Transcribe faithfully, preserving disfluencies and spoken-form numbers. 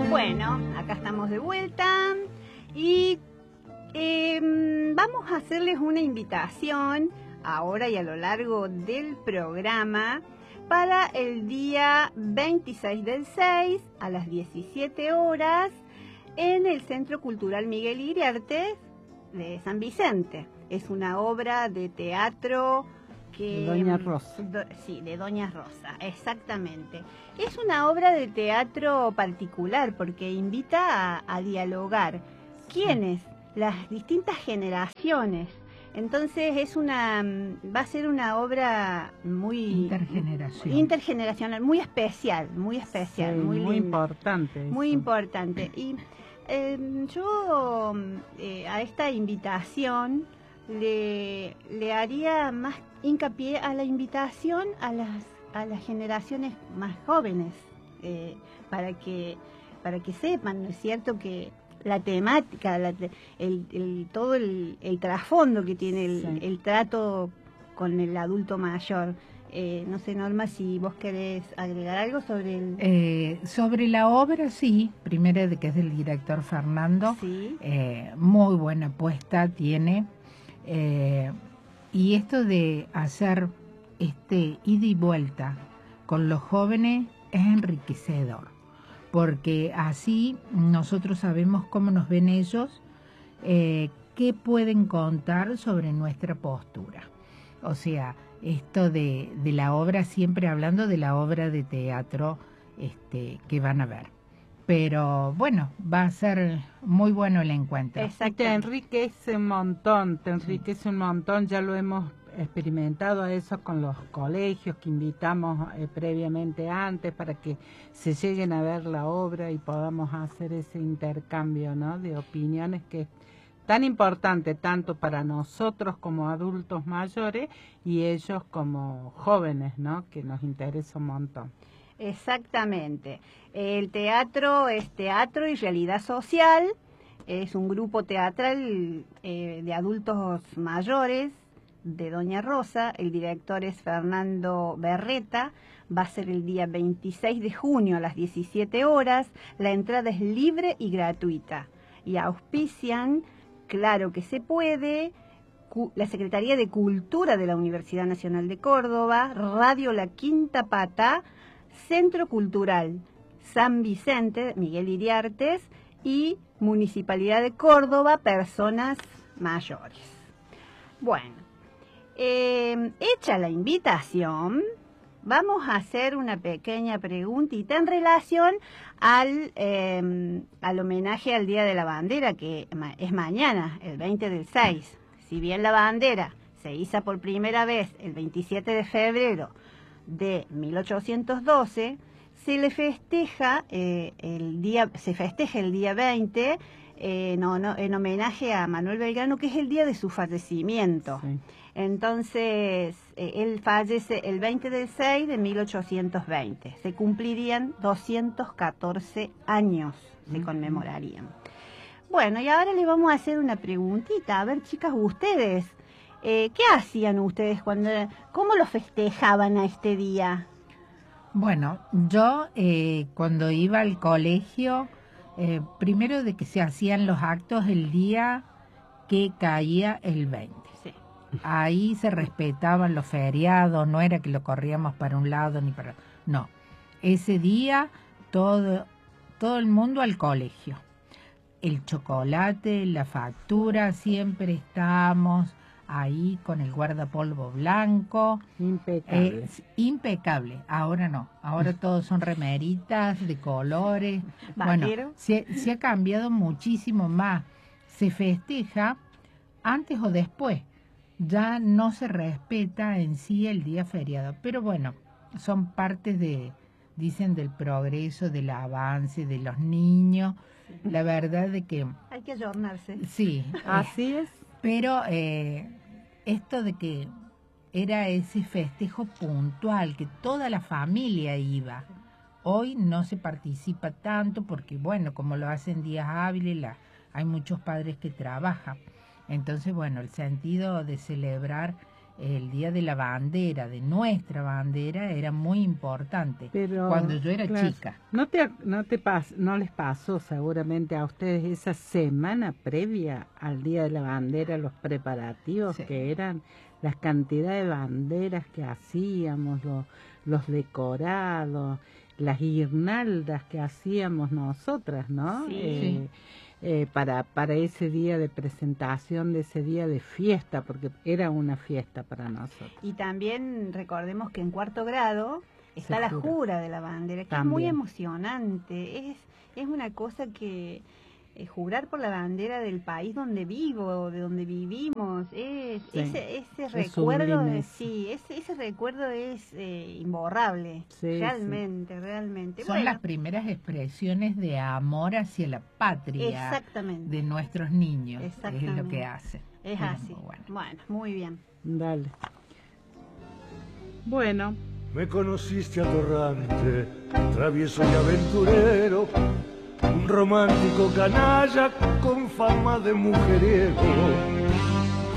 Bueno, acá estamos de vuelta y eh, vamos a hacerles una invitación ahora y a lo largo del programa para el día veintiséis del seis a las diecisiete horas en el Centro Cultural Miguel Iriarte de San Vicente. Es una obra de teatro que... Doña Rosa. Do, sí, de Doña Rosa, exactamente. Es una obra de teatro particular porque invita a, a dialogar. ¿Quiénes? Las distintas generaciones. Entonces es una, va a ser una obra muy... Intergeneracional. Intergeneracional, muy especial, muy especial, Sí, muy, muy linda, importante. muy eso. importante. Y eh, yo eh, a esta invitación le, le haría más hincapié a la invitación a las, a las generaciones más jóvenes, eh, para que, para que sepan, ¿no es cierto?, que la temática, la, el, el, todo el, el trasfondo que tiene el, Sí. el trato con el adulto mayor. Eh, no sé, Norma, si vos querés agregar algo sobre el... Eh, sobre la obra, sí, primero de que es del director Fernando, Sí. eh, muy buena apuesta tiene, eh, y esto de hacer este ida y vuelta con los jóvenes es enriquecedor, porque así nosotros sabemos cómo nos ven ellos, eh, qué pueden contar sobre nuestra postura. O sea, esto de, de la obra, siempre hablando de la obra de teatro este, que van a ver. Pero bueno, va a ser muy bueno el encuentro. Y te enriquece un montón, te enriquece un montón, ya lo hemos experimentado eso con los colegios que invitamos eh, previamente antes para que se lleguen a ver la obra y podamos hacer ese intercambio, ¿no?, de opiniones que es tan importante tanto para nosotros como adultos mayores y ellos como jóvenes, ¿no?, que nos interesa un montón. Exactamente. El teatro es teatro y realidad social. Es un grupo teatral eh, de adultos mayores de Doña Rosa. El director es Fernando Berreta. Va a ser el día veintiséis de junio a las diecisiete horas. La entrada es libre y gratuita. Y auspician, claro que se puede, la Secretaría de Cultura de la Universidad Nacional de Córdoba, Radio La Quinta Pata, Centro Cultural San Vicente, Miguel Iriartes, y Municipalidad de Córdoba, Personas Mayores. Bueno, eh, hecha la invitación, vamos a hacer una pequeña preguntita en relación al, eh, al homenaje al Día de la Bandera, que es mañana, el veinte del seis. Si bien la bandera se iza por primera vez el veintisiete de febrero de mil ochocientos doce, se le festeja eh, el día, se festeja el día veinte eh, no, no, en homenaje a Manuel Belgrano, que es el día de su fallecimiento. Sí. Entonces, eh, él fallece el veinte del seis de mil ochocientos veinte. Se cumplirían doscientos catorce años, se conmemorarían. Bueno, y ahora le vamos a hacer una preguntita. A ver, chicas, ustedes, eh, ¿qué hacían ustedes cuando, cómo lo festejaban a este día? Bueno, yo eh, cuando iba al colegio, eh, primero de que se hacían los actos el día que caía el veinte. Sí. Ahí se respetaban los feriados, no era que lo corríamos para un lado ni para... No, ese día todo, todo el mundo al colegio. El chocolate, la factura, siempre estábamos ahí con el guardapolvo blanco. Impecable. Eh, impecable. Ahora no. Ahora todos son remeritas de colores. Bueno, se, se ha cambiado muchísimo más. Se festeja antes o después. Ya no se respeta en sí el día feriado. Pero bueno, son partes de, dicen, del progreso, del avance de los niños. La verdad de que... Hay que ayornarse. Sí. Así es. Pero eh, esto de que era ese festejo puntual, que toda la familia iba. Hoy no se participa tanto porque, bueno, como lo hacen días hábiles, la, hay muchos padres que trabajan. Entonces, bueno, el sentido de celebrar el día de la bandera, de nuestra bandera, era muy importante. Pero, cuando yo era claro, chica. ¿No te, no te pas, no les pasó seguramente a ustedes esa semana previa al Día de la Bandera, los preparativos Sí. que eran, las cantidades de banderas que hacíamos, los, los decorados, las guirnaldas que hacíamos nosotras, ¿no? Sí. Eh, eh, para, para ese día de presentación, de ese día de fiesta, porque era una fiesta para nosotros. Y también recordemos que en cuarto grado está Se la jura. jura de la bandera, que También. es muy emocionante. Es, es una cosa que eh, jurar por la bandera del país donde vivo, de donde vivimos, es, Sí. ese, ese Es recuerdo, sublime de, eso. sí, ese, ese recuerdo es eh, imborrable, Sí, realmente, realmente. Son Bueno, las primeras expresiones de amor hacia la patria exactamente, de nuestros niños. Es lo Exactamente. que hacen. es Muy así. bueno. Bueno, muy bien. Dale. Bueno, Me conociste atorrante, travieso y aventurero, un romántico canalla con fama de mujeriego.